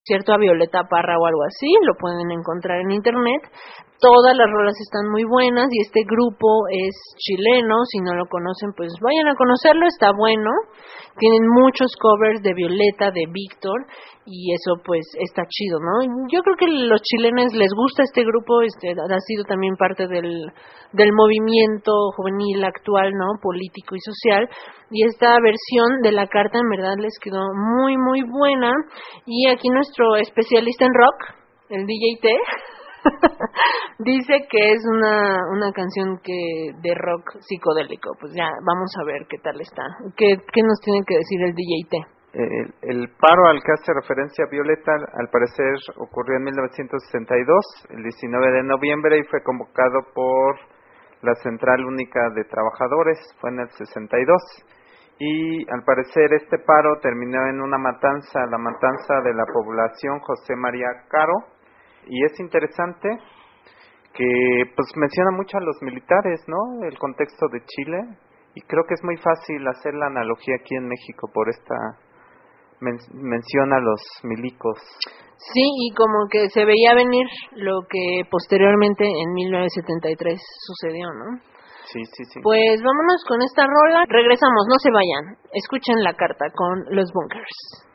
concierto a Violeta Parra o algo así, lo pueden encontrar en internet. Todas las rolas están muy buenas y este grupo es chileno, si no lo conocen pues vayan a conocerlo, está bueno. Tienen muchos covers de Violeta, de Víctor y eso pues está chido, ¿no? Yo creo que los chilenos les gusta este grupo, ha sido también parte del movimiento juvenil actual, ¿no? Político y social, y esta versión de la carta en verdad les quedó muy muy buena. Y aquí nuestro especialista en rock, el DJ T, dice que es una canción que de rock psicodélico. Pues ya, vamos a ver qué tal está. ¿Qué nos tiene que decir el DJ T? El paro al que hace referencia Violeta, al parecer ocurrió en 1962, el 19 de noviembre, y fue convocado por la Central Única de Trabajadores, fue en el 62. Y al parecer este paro terminó en una matanza, la matanza de la población José María Caro. Y es interesante que pues menciona mucho a los militares, ¿no? El contexto de Chile, y creo que es muy fácil hacer la analogía aquí en México por esta mención a los milicos. Sí, y como que se veía venir lo que posteriormente en 1973 sucedió, ¿no? Sí. Pues vámonos con esta rola, regresamos, no se vayan, escuchen la carta con los Bunkers.